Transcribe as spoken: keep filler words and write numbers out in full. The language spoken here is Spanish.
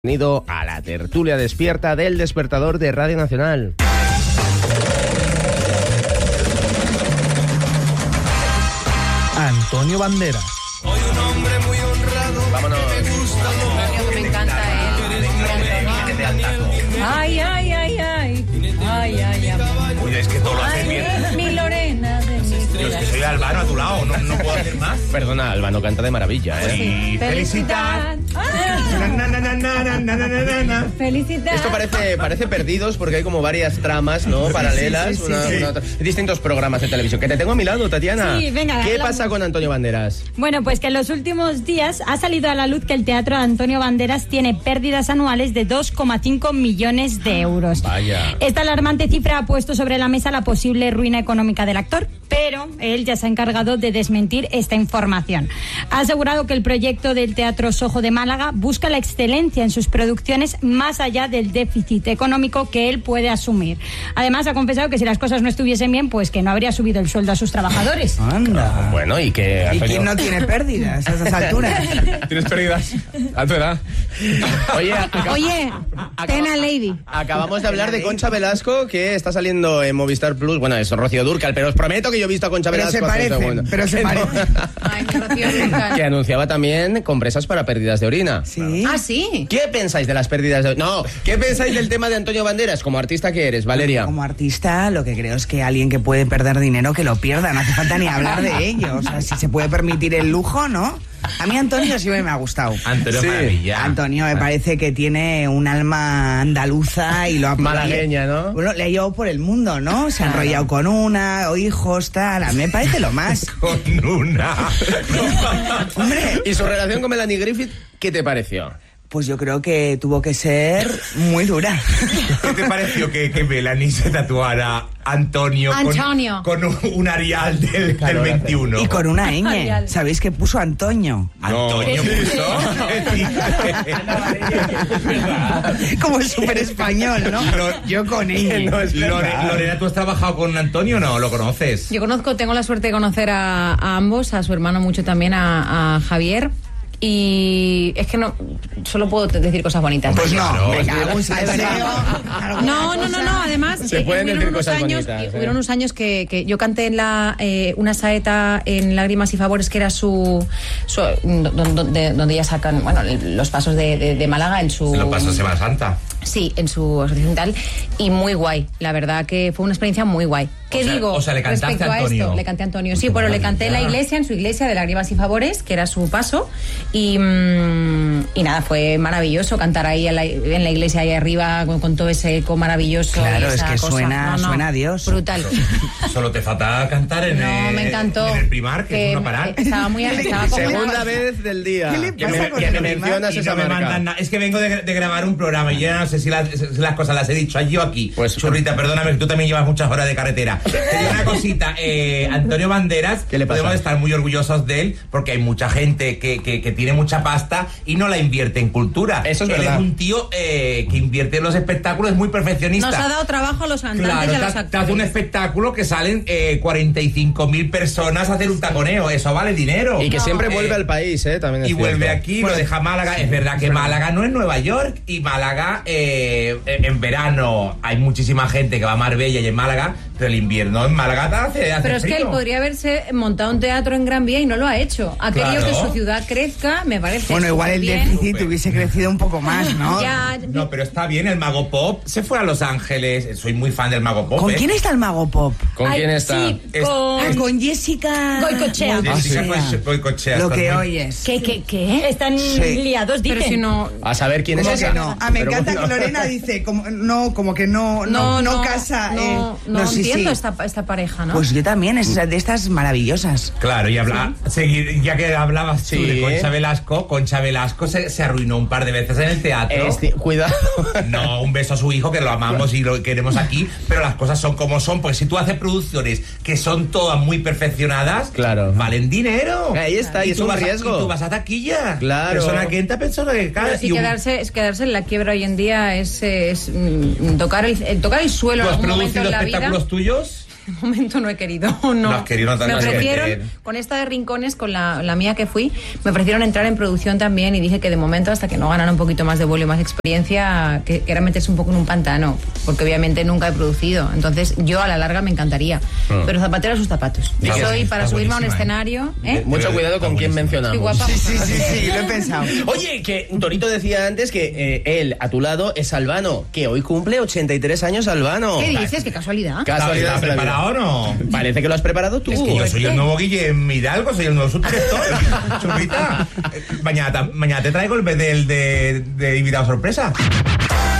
Bienvenido a la tertulia despierta del Despertador de Radio Nacional. Antonio Banderas. Hoy un hombre muy honrado. Vámonos. Me gusta lo que me encanta él. Ay, ay, ay, ay. Ay, ay, ay. Uy, es que todo lo haces bien. Mi Lorena de mi Yo es que soy Albano a tu lado, no, no puedo hacer más. Perdona, Albano canta de maravilla, ¿eh? Y Felicidad. Na, na, na, na, na, na, na, na, na. Felicidad. Esto parece, parece Perdidos porque hay como varias tramas, ¿no? Paralelas, sí, sí, una- sí. una otra- distintos programas de televisión. Que te tengo a mi lado, Tatiana. Sí, venga, ¿Qué hablamos. pasa con Antonio Banderas? Bueno, pues que en los últimos días ha salido a la luz que el Teatro de Antonio Banderas tiene pérdidas anuales de dos coma cinco millones de euros. Vaya. Esta alarmante cifra ha puesto sobre la mesa la posible ruina económica del actor, pero él ya se ha encargado de desmentir esta información. Ha asegurado que el proyecto del Teatro Sojo de Málaga busca la excelencia en sus producciones más allá del déficit económico que él puede asumir. Además, ha confesado que si las cosas no estuviesen bien, pues que no habría subido el sueldo a sus trabajadores. Anda. Bueno, y que ¿Y Antonio... quién no tiene pérdidas a esas alturas? ¿Tienes pérdidas? A tu edad. Oye, acá- Oye, Tena Lady. acabamos de hablar de Concha Velasco, que está saliendo en Movistar Plus. Bueno, es Rocío Dúrcal, pero os prometo que yo he visto a Concha Pero Velasco. se hace un parecen, segundo. pero se Que no. parecen. Ay, mi Rocío Dúrcal. Que anunciaba también compresas para pérdidas de orina. Sí. Ah, sí. ¿Qué pensáis de las pérdidas de orina? No, ¿qué pensáis del tema de Antonio Banderas como artista que eres, Valeria? Como artista, lo que creo es que alguien que puede perder dinero, que lo pierda. No hace falta ni hablar de ello. O sea, si se puede permitir el lujo, ¿no? A mí Antonio sí me ha gustado. Antonio Sí. Maravilla. Antonio me parece que tiene un alma andaluza y lo ha Malagueña, ¿no? Bueno, le ha llevado por el mundo, ¿no? Se ha enrollado con una, o hijos, tal. A mí me parece lo más. Con una. Hombre, ¿Y su relación con Melanie Griffith, qué te pareció? pues yo creo que tuvo que ser muy dura. ¿Qué te pareció que, que Melanie se tatuara Antonio, con- Antonio. con, un, un Arial del, del veintiuno? Y con una ñ. Arial. ¿Sabéis que puso Antonio? Antonio puso. Como es súper español, ¿no? Pero- Yo con ñ. No es Lore- verdad. Lorena, ¿tú has trabajado con Antonio o no? ¿Lo conoces? Yo conozco, tengo la suerte de conocer a, a ambos, a su hermano mucho también, a, a Javier. Y es que no, solo puedo te- decir cosas bonitas. Pues no, Claro, venga, es que- algún salseo. alguna No, no, no, cosa. no, además Se eh, pueden hubieron decir unos cosas años, bonitas, eh, ¿eh? hubieron unos años que, que yo canté en la eh, una saeta en Lágrimas y Favores, que era su, su don- donde, donde ya sacan, bueno, los pasos de, de, de Málaga en su Se lo pasó Semana Santa. sí, en su asociación tal, y muy guay, la verdad que fue una experiencia muy guay. ¿Qué O sea- digo? o sea, le cantaste respecto a a Antonio. esto, le canté a Antonio, Uy, sí, qué pero le canté en la maravilla. iglesia, en su iglesia de Lágrimas y Favores, que era su paso, y, mm, y nada, fue maravilloso cantar ahí en la, en la iglesia ahí arriba con, con todo ese eco maravilloso. Claro, y es esa que cosa. suena- No, no, suena a Dios. Brutal. Solo te falta cantar en, No, el, me encantó. en el Primar, que, es Que no parar. Estaba muy estaba como Segunda vez del día ¿Qué le que pasa me, con que el me Primar? mencionas Y esa no me marca. mandan nada. Es que vengo de, de grabar un programa y yo ya no sé si las, si las cosas las he dicho allí o aquí. Pues- Churrita, perdóname que tú también llevas muchas horas de carretera. Te digo una cosita, eh, Antonio Banderas, ¿Qué le pasa? podemos estar muy orgullosos de él porque hay mucha gente que, que, que tiene mucha pasta y no la invierte en cultura. Eso es él verdad. es un tío eh, que invierte en los espectáculos, es muy perfeccionista. Nos ha dado trabajo a los cantantes Claro, y a te, los te actores. hace un espectáculo que salen eh, cuarenta y cinco mil personas a hacer un taconeo. Eso vale dinero. Y que siempre Eh, vuelve al país, ¿eh? También es y vuelve cierto. aquí, lo deja Málaga. Es verdad que Málaga no es Nueva York y Málaga eh, en verano hay muchísima gente que va a Marbella y en Málaga, pero el invierno en Málaga hace, hace Pero es que frío. él podría haberse montado un teatro en Gran Vía y no lo ha hecho. Ha Claro. querido que su ciudad crezca, me parece. Bueno, igual el bien. déficit Súper. hubiese crecido un poco más, ¿no? Ya, No, pero está bien, el Mago Pop se fue a Los Ángeles. Soy muy fan del Mago Pop. ¿Con ¿eh? quién está el Mago Pop? ¿Con Ay, quién está? Sí, Es- con... Ah, con Jessica Goicoechea. Jessica Goicoechea. Goicoechea, Goicoechea, Lo estás que muy- oyes. ¿Qué, qué, qué? Están Sí. liados, dicen. pero si no... A saber quién es ¿Cómo esa. que no? Ah, me Pero encanta bueno. que Lorena dice, como, no, como que no, no, no, casa. No, eh, no sí, entiendo sí. Esta, esta pareja, ¿no? Pues yo también, es de estas maravillosas. Claro, y habla, seguir, ya que hablabas tú Sí. de Concha Velasco, Concha Velasco se, se arruinó un par de veces en el teatro. Este, cuidado. No, un beso a su hijo, que lo amamos y lo queremos aquí, pero las cosas son como son, porque si tú haces producciones que son todas muy perfeccionadas, Claro. valen dinero. Ahí está, y es tú un vas a- riesgo. y tú vas a taquilla. Claro. Persona que entra pensando que Pero cada si quedarse, es quedarse en la quiebra hoy en día es, es, mm, tocar, el, el tocar el suelo ¿Tú en has algún momento producido en la vida. espectáculos tuyos? De momento no he querido, no. No has querido, no te me has ofrecieron, querido. con esta de Rincones, con la, la mía que fui, me ofrecieron entrar en producción también y dije que de momento, hasta que no ganara un poquito más de vuelo y más experiencia, que, que era meterse un poco en un pantano, porque obviamente nunca he producido. Entonces, yo a la larga me encantaría. Mm. Pero zapatero a sus zapatos. Di Yo que soy sí, para está subirme a un buenísima, escenario. ¿eh? Mucho Pero cuidado está con quién buenísima. Estoy mencionamos. guapa. Sí, sí, sí, sí, lo he pensado. Oye, que Torito decía antes que eh, él, a tu lado, es Albano, que hoy cumple ochenta y tres años Albano. ¿Qué dices? ¿Qué casualidad? Casualidad ¿Estás de la vida. preparado o no? Parece que lo has preparado tú. Es que yo soy el nuevo Guillermo Hidalgo, soy el nuevo subdirector. Churrita, eh, mañana, mañana te traigo el del de, de invitado sorpresa.